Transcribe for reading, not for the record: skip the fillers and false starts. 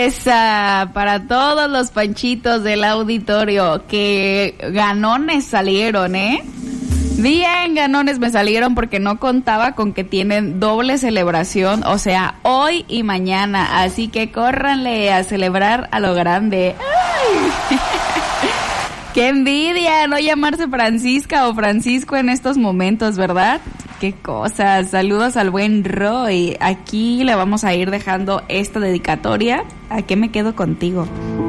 Esa, para todos los panchitos del auditorio, que ganones salieron, Bien, ganones me salieron porque no contaba con que tienen doble celebración, o sea, hoy y mañana, así que córranle a celebrar a lo grande. ¡Ay! ¡Qué envidia no llamarse Francisca o Francisco en estos momentos, ¿verdad? ¡Qué cosas! Saludos al buen Roy. Aquí le vamos a ir dejando esta dedicatoria. ¿A qué me quedo contigo?